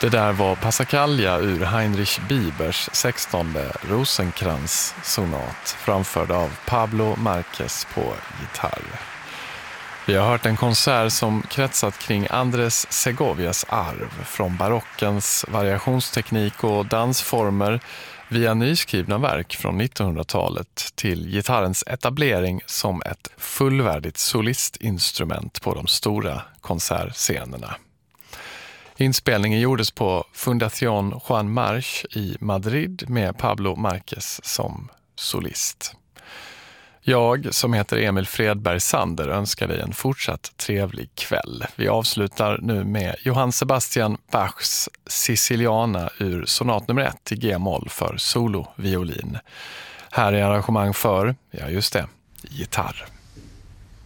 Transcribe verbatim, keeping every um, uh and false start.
Det där var Passacaglia ur Heinrich Biebers sextonde Rosenkrantz-sonat framförd av Pablo Marquez på gitarr. Vi har hört en konsert som kretsat kring Andres Segovias arv från barockens variationsteknik och dansformer via nyskrivna verk från nittonhundratalet till gitarrens etablering som ett fullvärdigt solistinstrument på de stora konsertscenerna. Inspelningen gjordes på Fundación Juan March i Madrid med Pablo Marquez som solist. Jag, som heter Emil Fredberg Sander, önskar dig en fortsatt trevlig kväll. Vi avslutar nu med Johann Sebastian Bachs Siciliana ur sonat nummer ett i G-moll för soloviolin. Här är arrangemang för, ja just det, gitarr.